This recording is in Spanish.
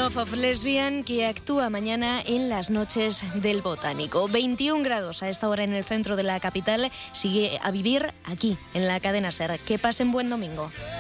Love of Lesbian, que actúa mañana en las noches del Botánico. 21 grados a esta hora en el centro de la capital. Sigue a vivir aquí, en la cadena SER. Que pasen buen domingo.